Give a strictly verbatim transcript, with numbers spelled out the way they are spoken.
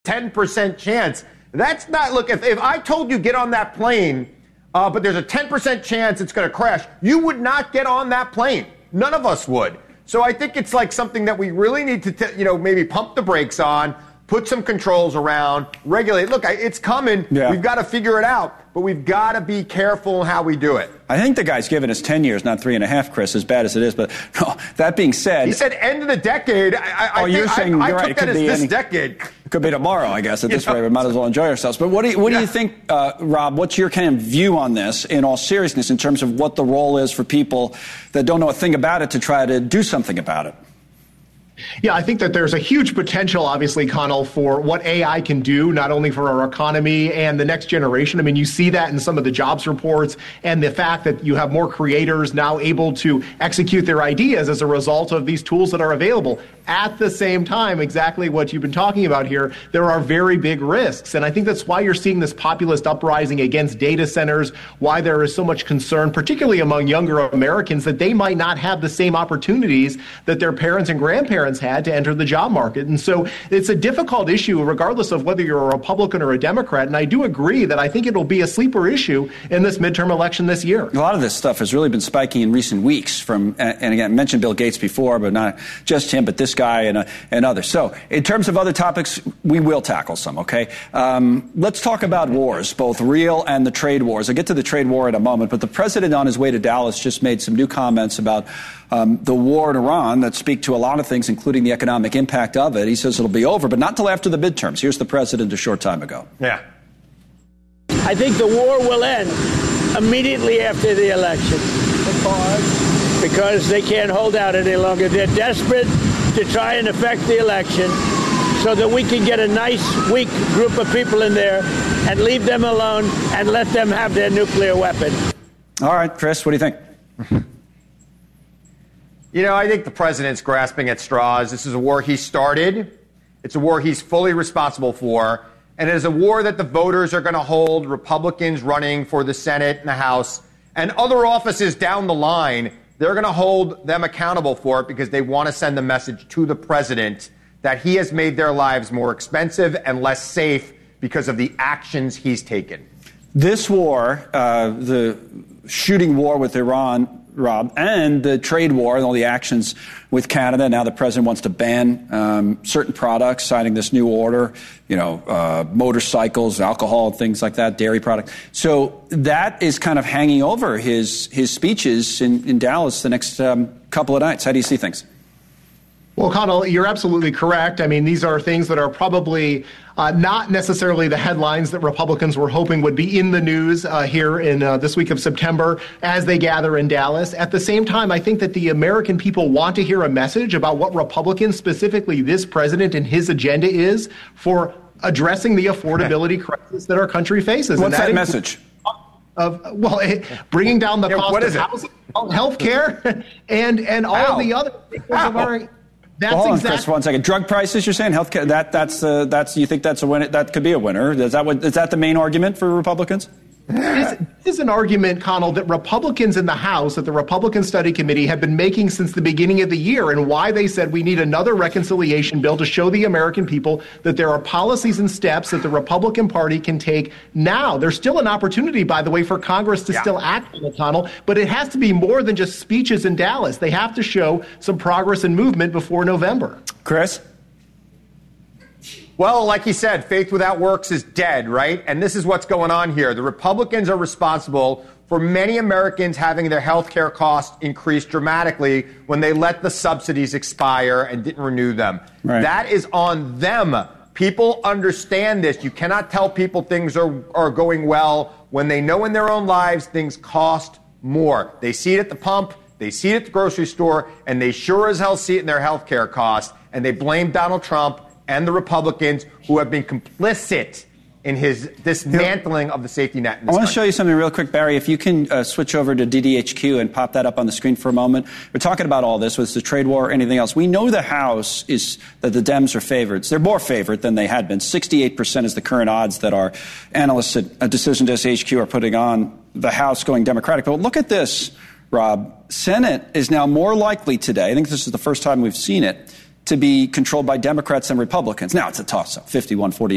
ten percent chance. That's not, look, if, if I told you get on that plane, uh, but there's a ten percent chance it's going to crash, you would not get on that plane. None of us would. So I think it's like something that we really need to, t- you know, maybe pump the brakes on, put some controls around, regulate. Look, I, it's coming. Yeah. We've got to figure it out, but we've got to be careful how we do it. I think the guy's given us ten years, not three and a half, Chris, as bad as it is. But no, that being said. He said end of the decade. I, I, oh, I you're think, saying I, you're I right. took It could that as be this any, decade. It could be tomorrow, I guess. At this you rate, know? we might as well enjoy ourselves. But what do you, what do yeah. you think, uh, Rob, what's your kind of view on this in all seriousness in terms of what the role is for people that don't know a thing about it to try to do something about it? Yeah, I think that there's a huge potential, obviously, Connell, for what A I can do, not only for our economy and the next generation. I mean, you see that in some of the jobs reports and the fact that you have more creators now able to execute their ideas as a result of these tools that are available. At the same time, exactly what you've been talking about here, there are very big risks. And I think that's why you're seeing this populist uprising against data centers, why there is so much concern, particularly among younger Americans, that they might not have the same opportunities that their parents and grandparents had to enter the job market. And so it's a difficult issue, regardless of whether you're a Republican or a Democrat. And I do agree that I think it'll be a sleeper issue in this midterm election this year. A lot of this stuff has really been spiking in recent weeks from, and again, I mentioned Bill Gates before, but not just him, but this guy and, uh, and others. So in terms of other topics, we will tackle some, okay? Um, let's talk about wars, both real and the trade wars. I'll get to the trade war in a moment, but the president on his way to Dallas just made some new comments about um, the war in Iran that speak to a lot of things, including the economic impact of it. He says it'll be over, but not till after the midterms. Here's the president a short time ago. Yeah. I think the war will end immediately after the election. Because? Because they can't hold out any longer. They're desperate to try and affect the election so that we can get a nice, weak group of people in there and leave them alone and let them have their nuclear weapon. All right, Chris, what do you think? You know, I think the president's grasping at straws. This is a war he started. It's a war he's fully responsible for. And it is a war that the voters are going to hold Republicans running for the Senate and the House and other offices down the line. They're going to hold them accountable for it because they want to send the message to the president that he has made their lives more expensive and less safe because of the actions he's taken. This war, uh, the shooting war with Iran, Rob, and the trade war and all the actions with Canada. Now the president wants to ban um, certain products, signing this new order, you know, uh, motorcycles, alcohol, things like that, dairy products. So that is kind of hanging over his his speeches in, in Dallas the next um, couple of nights. How do you see things? Well, Connell, you're absolutely correct. I mean, these are things that are probably uh, not necessarily the headlines that Republicans were hoping would be in the news uh, here in uh, this week of September as they gather in Dallas. At the same time, I think that the American people want to hear a message about what Republicans, specifically this president and his agenda is for addressing the affordability crisis that our country faces. What's and that that message? Of, well, bringing down the yeah, cost of housing, health care, and, and all Ow. of the other things of our... That's well, hold on, exactly. Chris, one second. Drug prices, you're saying healthcare. That that's uh, that's. You think that's a win? That could be a winner. Is that what? Is that the main argument for Republicans? This is an argument, Connell, that Republicans in the House, that the Republican Study Committee, have been making since the beginning of the year, and why they said we need another reconciliation bill to show the American people that there are policies and steps that the Republican Party can take now. There's still an opportunity, by the way, for Congress to yeah. still act on it, Connell, but it has to be more than just speeches in Dallas. They have to show some progress and movement before November. Chris? Well, like he said, faith without works is dead, right? And this is what's going on here. The Republicans are responsible for many Americans having their health care costs increase dramatically when they let the subsidies expire and didn't renew them. Right. That is on them. People understand this. You cannot tell people things are, are going well when they know in their own lives things cost more. They see it at the pump, they see it at the grocery store, and they sure as hell see it in their health care costs. And they blame Donald Trump and the Republicans who have been complicit in his dismantling of the safety net in this I want to country. show you something real quick, Barry. If you can uh, switch over to D D H Q and pop that up on the screen for a moment. We're talking about all this, whether it's the trade war or anything else. We know the House is that the Dems are favorites. They're more favored than they had been. sixty-eight percent is the current odds that our analysts at uh, Decision Desk H Q are putting on the House going Democratic. But look at this, Rob. Senate is now more likely today, I think this is the first time we've seen it, to be controlled by Democrats and Republicans. Now it's a toss-up, fifty-one forty.